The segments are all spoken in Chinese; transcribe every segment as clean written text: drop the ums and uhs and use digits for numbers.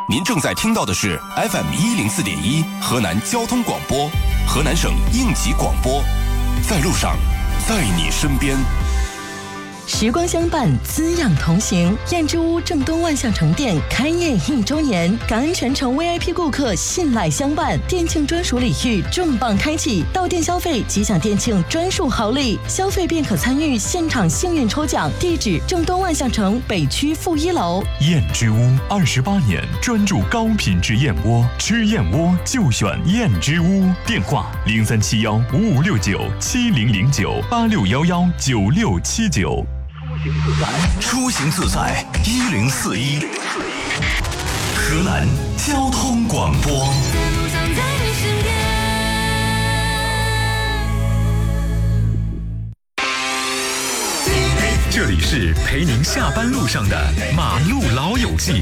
您正在听到的是 FM104.1 河南交通广播，河南省应急广播，在路上，在你身边。 时光相伴，滋养同行。燕之屋正东万象城店开业1周年，感恩全城 VIP 顾客信赖相伴，店庆专属礼遇重磅开启，到店消费即享店庆专属好礼，消费便可参与现场幸运抽奖。地址正东万象城北区负1楼。 燕之屋28年专注高品质燕窝，吃燕窝就选燕之屋。电话03715569700986119679。 出行自在1041，河南交通广播。 这里是陪您下班路上的马路老友记。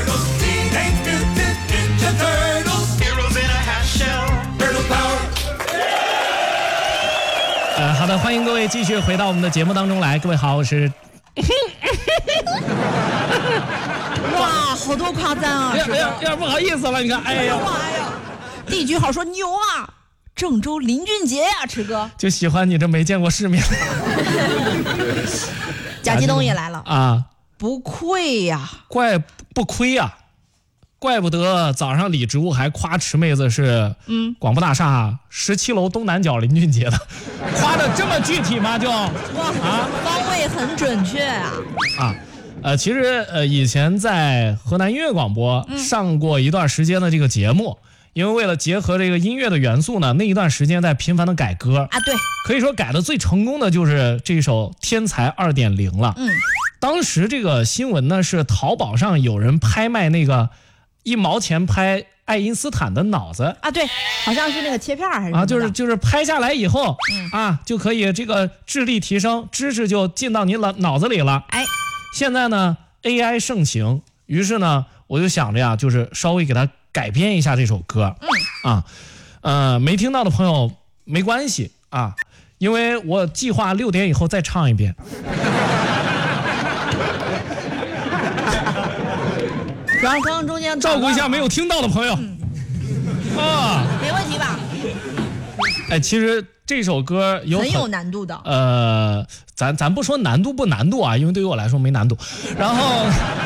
好的，欢迎各位继续回到我们的节目当中来。各位好，我是哇，好多夸赞啊！ 有点不好意思了，你看，哎呀， 第一句好说牛啊，郑州林俊杰呀，池哥就喜欢你这没见过世面。 贾继东也来了啊， 不愧呀， 不亏呀。怪不得早上李植物还夸池妹子是广播大厦17楼东南角林俊杰的，夸的这么具体吗？ 方位很准确啊！ 其实以前在河南音乐广播上过一段时间的这个节目，因为为了结合这个音乐的元素呢，那一段时间在频繁的改歌啊，对， 可以说改的最成功的就是这首《天才2.0》了。当时这个新闻呢是淘宝上有人拍卖那个1毛钱拍爱因斯坦的脑子啊，对，好像是那个切片还是啊，就是拍下来以后就可以这个智力提升，知识就进到你脑子里了。哎，现在呢 AI 盛行，于是呢我就想着呀，就是稍微给它改编一下这首歌。没听到的朋友没关系啊，因为我计划6点以后再唱一遍。 然后刚刚中间照顾一下没有听到的朋友没问题吧？ 哎，其实这首歌很有难度的。 咱不说难度不难度啊，因为对于我来说没难度。然后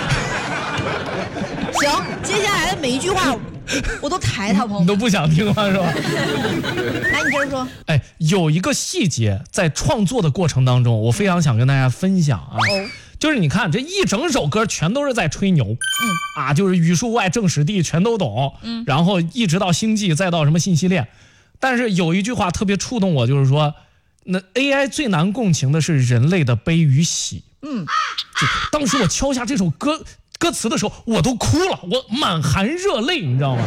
行，接下来的每一句话我都抬他，朋友你都不想听了是吧？ 来，你接着说。 哎，有一个细节在创作的过程当中，我非常想跟大家分享啊。就是你看这一整首歌全都是在吹牛，就是语数外政史地全都懂，然后一直到星际再到什么信息链，但是有一句话特别触动我，就是说那 AI 最难共情的是人类的悲与喜。当时我敲下这首歌词的时候我都哭了，我满含热泪，你知道吗？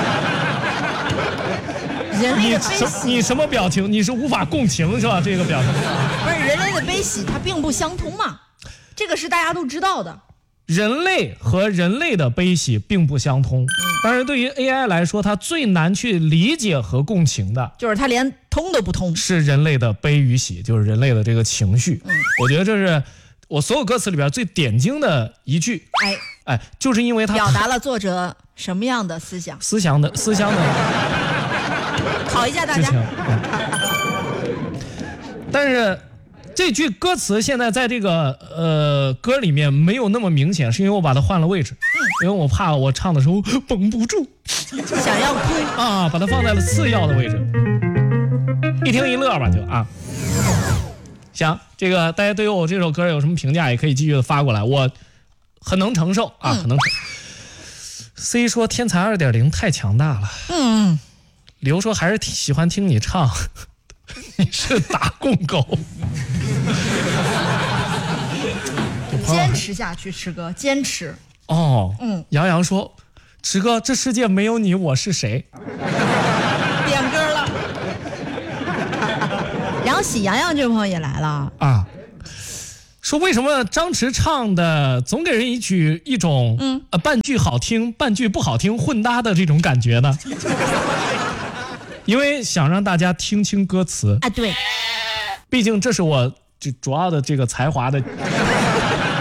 人类的悲喜， 你什么表情？你是无法共情是吧？这个表情不是人类的悲喜，它并不相通嘛。这个是大家都知道的， 人类和人类的悲喜并不相通。但是对于 AI 来说，它最难去理解和共情的， 就是它连通都不通， 是人类的悲与喜，就是人类的这个情绪。我觉得这是我所有歌词里边最点睛的一句。哎，就是因为它表达了作者什么样的思想的考一下大家。 但是这句歌词现在在这个歌里面没有那么明显，是因为我把它换了位置，因为我怕我唱的时候绷不住， 想要哭把它放在了次要的位置，一听一乐吧就行，这个大家对于我这首歌有什么评价也可以继续的发过来，我很能承受很能承受。C 说天才2.0太强大了，刘说还是喜欢听你唱。你是打共狗。 坚持下去，池哥，坚持。 杨洋说，池哥，这世界没有你，我是谁？ 点歌了。然后喜羊羊这位朋友也来了说为什么张弛唱的总给人一种半句好听半句不好听混搭的这种感觉呢？因为想让大家听清歌词对， 毕竟这是我主要的这个才华的